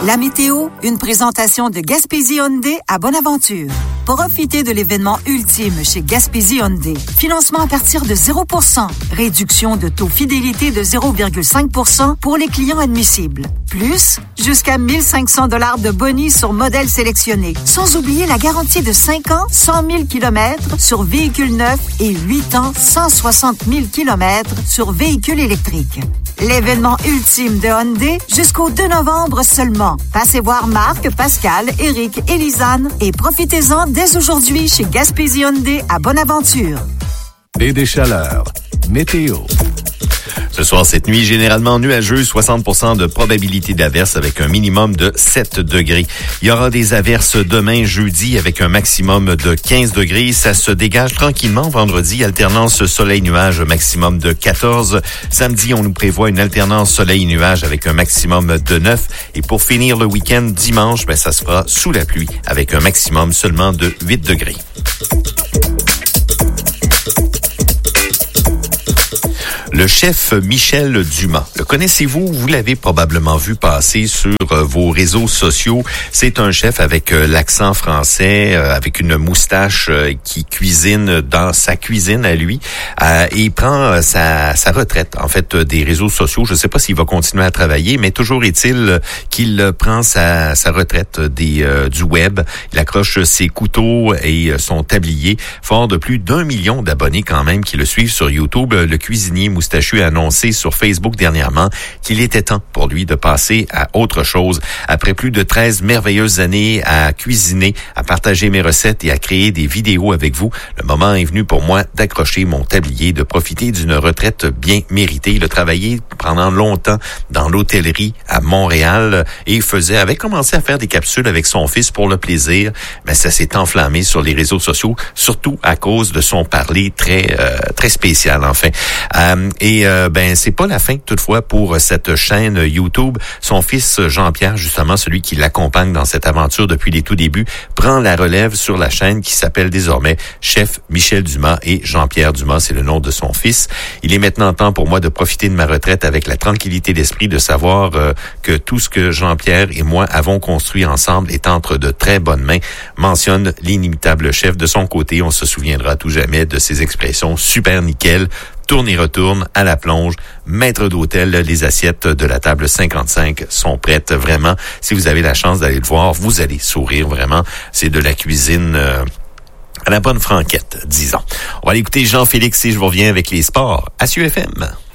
La météo, une présentation de Gaspésie Hyundai à Bonaventure. Profitez de l'événement ultime chez Gaspésie Hyundai. Financement à partir de 0%. Réduction de taux fidélité de 0,5% pour les clients admissibles. Plus, jusqu'à 1 500 $ de bonus sur modèles sélectionnés. Sans oublier la garantie de 5 ans, 100 000 km sur véhicules neufs et 8 ans, 160 000 km sur véhicules électriques. L'événement ultime de Hyundai jusqu'au 2 novembre seulement. Passez voir Marc, Pascal, Éric et Lisanne et profitez-en dès aujourd'hui chez Gaspésie Hyundai à Bonaventure. Et des chaleurs. Météo. Ce soir, cette nuit, généralement nuageuse, 60% de probabilité d'averse avec un minimum de 7 degrés. Il y aura des averses demain, jeudi, avec un maximum de 15 degrés. Ça se dégage tranquillement vendredi, alternance soleil-nuage, maximum de 14. Samedi, on nous prévoit une alternance soleil-nuage avec un maximum de 9. Et pour finir le week-end, dimanche, ça se fera sous la pluie avec un maximum seulement de 8 degrés. Le chef Michel Dumas. Le connaissez-vous? Vous l'avez probablement vu passer sur vos réseaux sociaux. C'est un chef avec l'accent français, avec une moustache qui cuisine dans sa cuisine à lui. Et il prend sa retraite, en fait, des réseaux sociaux. Je ne sais pas s'il va continuer à travailler, mais toujours est-il qu'il prend sa retraite du web. Il accroche ses couteaux et son tablier. Fort de plus d'1 million d'abonnés quand même qui le suivent sur YouTube. Le cuisinier moustachu a annoncé sur Facebook dernièrement qu'il était temps pour lui de passer à autre chose. Après plus de 13 merveilleuses années à cuisiner, à partager mes recettes et à créer des vidéos avec vous, le moment est venu pour moi d'accrocher mon tablier, de profiter d'une retraite bien méritée. Il a travaillé pendant longtemps dans l'hôtellerie à Montréal et avait commencé à faire des capsules avec son fils pour le plaisir, mais ça s'est enflammé sur les réseaux sociaux, surtout à cause de son parler très spécial, enfin. C'est pas la fin toutefois pour cette chaîne YouTube. Son fils Jean-Pierre, justement, celui qui l'accompagne dans cette aventure depuis les tout débuts, prend la relève sur la chaîne qui s'appelle désormais Chef Michel Dumas et Jean-Pierre Dumas, c'est le nom de son fils. Il est maintenant temps pour moi de profiter de ma retraite avec la tranquillité d'esprit de savoir que tout ce que Jean-Pierre et moi avons construit ensemble est entre de très bonnes mains, mentionne l'inimitable chef. De son côté, on se souviendra à tout jamais de ses expressions super nickel. Tourne et retourne à la plonge, maître d'hôtel, les assiettes de la table 55 sont prêtes vraiment. Si vous avez la chance d'aller le voir, vous allez sourire vraiment. C'est de la cuisine à la bonne franquette, disons. On va aller écouter Jean-Félix et je vous reviens avec les sports à CUFM.